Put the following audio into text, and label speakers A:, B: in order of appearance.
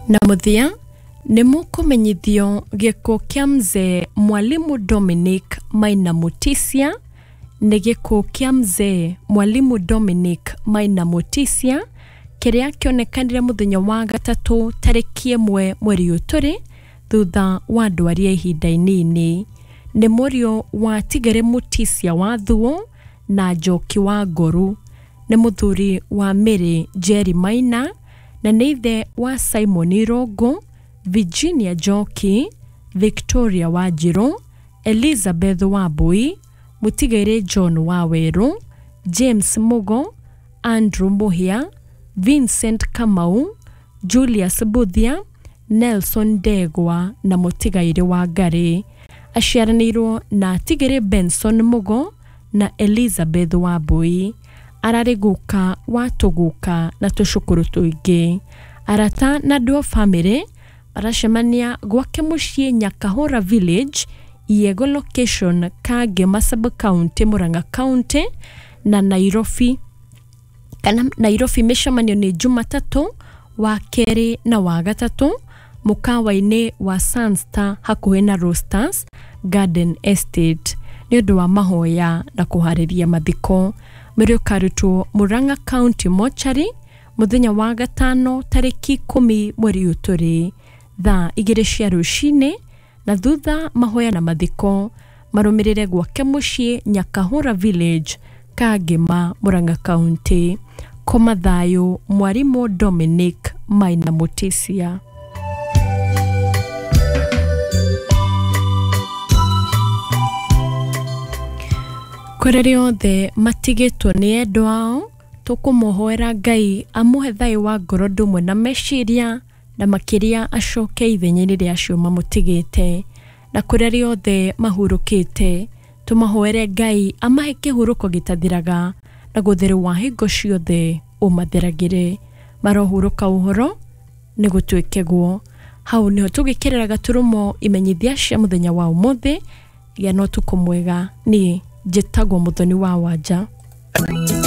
A: Na muthia nimukumenyithio gikuo kia mzee Mwalimu Dominic Maina Mutisia ni gikuo kia mzee Mwalimu Dominic Maina Mutisia kiria kionekanire muthenya wa gatatu tariki 1 mweri uturi thutha wa ndwaria ihinda inini. Ni murio wa Tigere Mutisia wa Thuo na Njoki wa Ngoru. Ni muthuri wa Mary Jerry Maina na ni ithe wa Simon Irongo, Virginia Njoki, Victoria Wanjiru, Elizabeth Wambui, Mutigere John Waweru, James Mugo, Andrew Muhia, Vincent Kamau, Julius Buthia, Nelson Degwa na Mutigaire wa Ngari. Aciaranirwo na Tigere Benson Mugo na Elizabeth Wambui. Arariguka watuguka na tushukuru tuingi. Arata na duo family aracemania gwake mucii Nyakahura Village, Yego location, Kagema Sub County, Murang'a County na Nairobi. Nairobi mishamanio ni Jumatatu wa keri na wa gatatu mukawa-ini wa Sunstar hakuhe na Roosters Garden Estate ni undu wa mahoya na kuhariria mathiko. Mirio karutwo Murang'a County Mortuary muthenya wa gatano tariki 10 mweri uturi thaa 2 cia rucini, na thutha mahoya na mathiko marumirire gwake mucii Nyakahura Village, Kagema, Murang'a County. Koma thayo Mwalimu Dominic Maina Mutisia. Kurere othe matigitwo ni endwa ao tukumuhoera Ngai amuhe thayo wa ngoro ndumwe na meciria na makiria acoke ithenya-ini ria acio mamutigite. Na kurere othe mahurukite tumahoere Ngai amahe kihuruko gitathiraga na gutheru wa hingo ciothe umatheragire. Marohuruka uhoro ni gutwikegwo. Hau niho tugikirira gaturumo imenyithia cia muthenya wa umuthi. Gia no tukumwega ni Njitagwo Muthoni wa Wanja.